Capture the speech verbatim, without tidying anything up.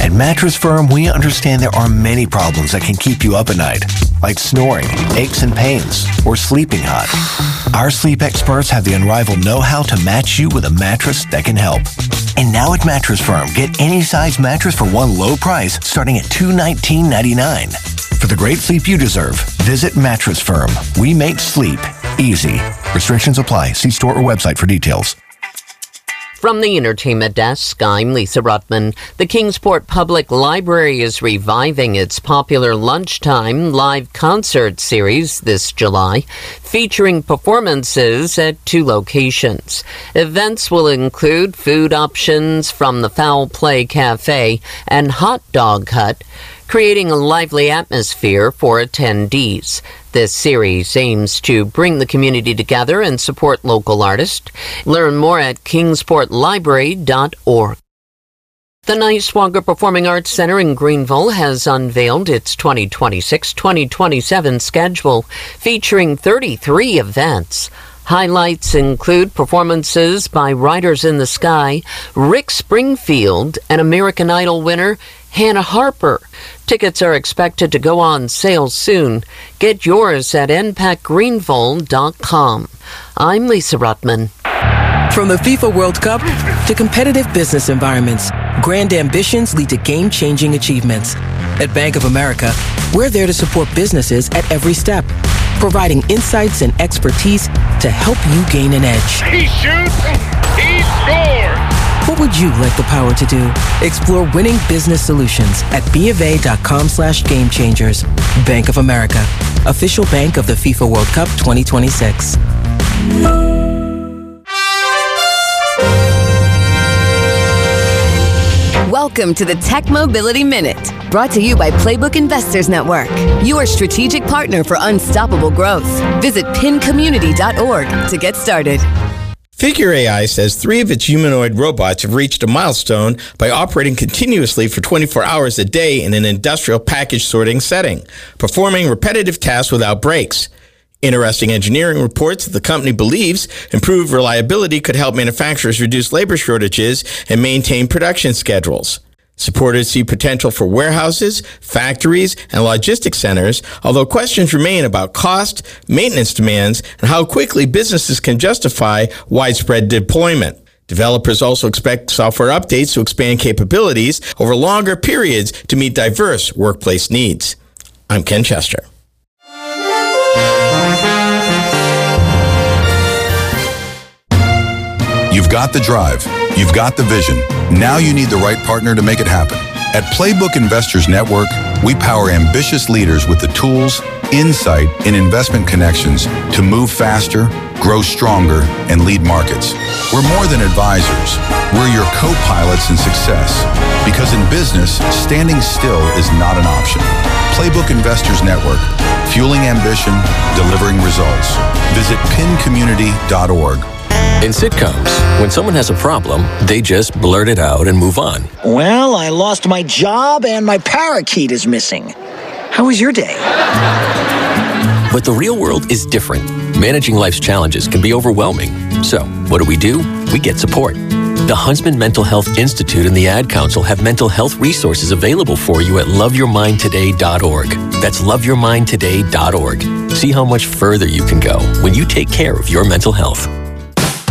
At Mattress Firm, we understand there are many problems that can keep you up at night, like snoring, aches and pains, or sleeping hot. Our sleep experts have the unrivaled know-how to match you with a mattress that can help. And now at Mattress Firm, get any size mattress for one low price starting at two hundred nineteen dollars and ninety-nine cents. For the great sleep you deserve, visit Mattress Firm. We make sleep easy. Restrictions apply. See store or website for details. From the Entertainment Desk, I'm Lisa Ruttman. The Kingsport Public Library is reviving its popular lunchtime live concert series this July, featuring performances at two locations. Events will include food options from the Foul Play Cafe and Hot Dog Hut, creating a lively atmosphere for attendees. This series aims to bring the community together and support local artists. Learn more at kingsport library dot org. The Niswonger Performing Arts Center in Greenville has unveiled its twenty twenty-six twenty twenty-seven schedule, featuring thirty-three events. Highlights include performances by Riders in the Sky, Rick Springfield, and American Idol winner Hannah Harper. Tickets are expected to go on sale soon. Get yours at n pac greenville dot com. I'm Lisa Ruttman. From the FIFA World Cup to competitive business environments, grand ambitions lead to game-changing achievements. At Bank of America, we're there to support businesses at every step, providing insights and expertise to help you gain an edge. He shoots, he scores! What would you like the power to do? Explore winning business solutions at BofA.com slash game changers. Bank of America, official bank of the FIFA World Cup twenty twenty-six. Welcome to the Tech Mobility Minute, brought to you by Playbook Investors Network, your strategic partner for unstoppable growth. Visit pin community dot org to get started. Figure A I says three of its humanoid robots have reached a milestone by operating continuously for twenty-four hours a day in an industrial package sorting setting, performing repetitive tasks without breaks. Interesting Engineering reports that the company believes improved reliability could help manufacturers reduce labor shortages and maintain production schedules. Supporters see potential for warehouses, factories, and logistics centers, although questions remain about cost, maintenance demands, and how quickly businesses can justify widespread deployment. Developers also expect software updates to expand capabilities over longer periods to meet diverse workplace needs. I'm Ken Chester. You've got the drive. You've got the vision. Now you need the right partner to make it happen. At Playbook Investors Network, we power ambitious leaders with the tools, insight, and investment connections to move faster, grow stronger, and lead markets. We're more than advisors. We're your co-pilots in success. Because in business, standing still is not an option. Playbook Investors Network, fueling ambition, delivering results. Visit pin community dot org. In sitcoms, when someone has a problem, they just blurt it out and move on. Well, I lost my job and my parakeet is missing. How was your day? But the real world is different. Managing life's challenges can be overwhelming. So, what do we do? We get support. The Huntsman Mental Health Institute and the Ad Council have mental health resources available for you at love your mind today dot org. That's love your mind today dot org. See how much further you can go when you take care of your mental health.